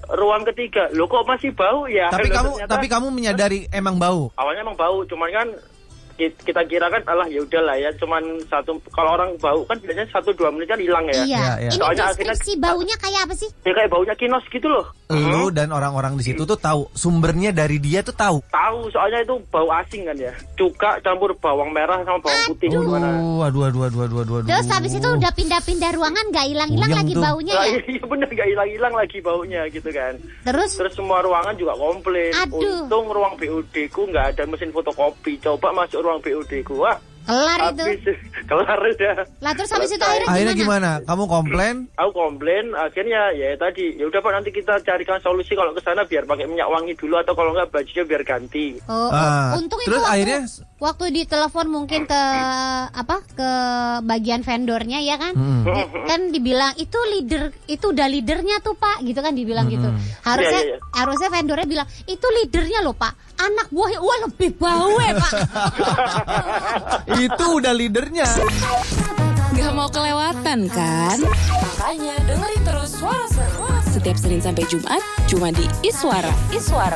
ruang ketiga. Loh kok masih bau ya? Tapi kamu menyadari emang bau. Awalnya emang bau, cuman kan kita kira kan ya udahlah ya, cuman kalau orang bau kan biasanya 1-2 menit kan hilang ya. Iya. Ini deskripsi baunya kayak apa sih? Ya kayak baunya kinos gitu loh. Lu dan orang-orang di situ tuh tahu sumbernya dari dia tuh tahu. Tahu, soalnya itu bau asing kan ya. Cuka campur bawang merah sama bawang putih gimana. Aduh. Terus habis itu udah pindah-pindah ruangan nggak hilang-hilang lagi tuh baunya ya? Iya bener, nggak hilang-hilang lagi baunya gitu kan. Terus semua ruangan juga komplain. Aduh. Untung ruang BUD ku nggak ada mesin fotokopi. Coba masuk ruang BUD ku, kelar itu. Kelar udah. Lah terus habis itu akhirnya gimana? Kamu komplain? Aku komplain, akhirnya ya tadi, ya udah Pak, nanti kita carikan solusi kalau ke sana biar pakai minyak wangi dulu atau kalau enggak bajunya biar ganti. Untung terus itu akhirnya waktu ditelepon mungkin ke bagian vendornya ya kan? Kan dibilang itu udah leadernya tuh Pak, gitu kan dibilang gitu. Harusnya vendornya bilang, "Itu leadernya loh Pak. Anak buahnya lebih bau ya Pak." Itu udah leadernya. Gak mau kelewatan kan? Makanya dengerin terus Suara Seru setiap Senin sampai Jumat cuma di Iswara.